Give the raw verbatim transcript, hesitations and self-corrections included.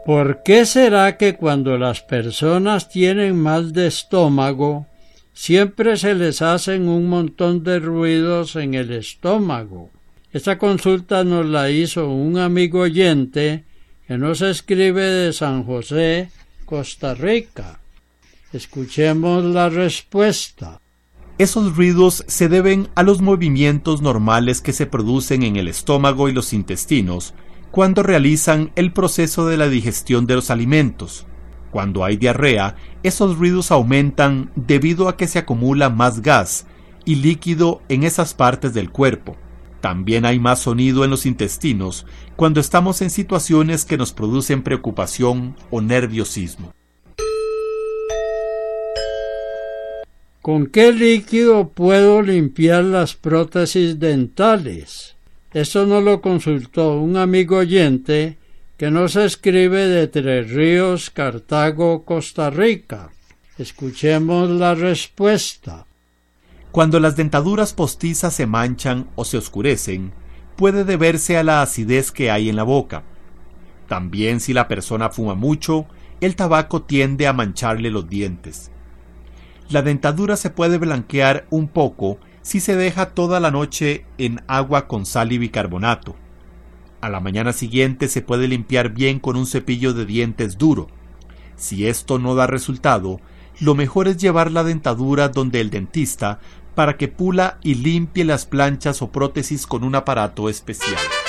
¿Por qué será que cuando las personas tienen mal de estómago, siempre se les hacen un montón de ruidos en el estómago? Esta consulta nos la hizo un amigo oyente que nos escribe de San José, Costa Rica. Escuchemos la respuesta. Esos ruidos se deben a los movimientos normales que se producen en el estómago y los intestinos cuando realizan el proceso de la digestión de los alimentos. Cuando hay diarrea, esos ruidos aumentan debido a que se acumula más gas y líquido en esas partes del cuerpo. También hay más sonido en los intestinos cuando estamos en situaciones que nos producen preocupación o nerviosismo. ¿Con qué líquido puedo limpiar las prótesis dentales? Esto nos lo consultó un amigo oyente que nos escribe de Tres Ríos, Cartago, Costa Rica. Escuchemos la respuesta. Cuando las dentaduras postizas se manchan o se oscurecen, puede deberse a la acidez que hay en la boca. También si la persona fuma mucho, el tabaco tiende a mancharle los dientes. La dentadura se puede blanquear un poco si se deja toda la noche en agua con sal y bicarbonato. A la mañana siguiente se puede limpiar bien con un cepillo de dientes duro. Si esto no da resultado, lo mejor es llevar la dentadura donde el dentista para que pula y limpie las planchas o prótesis con un aparato especial.